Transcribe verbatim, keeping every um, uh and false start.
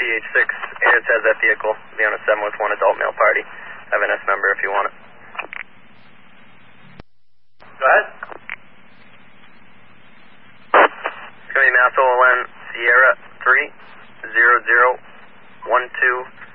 H six, it says that vehicle, be on a seven with one adult male party. I have an S number if you want it. Go ahead. It's going to be Mass O L N Sierra three zero zero one two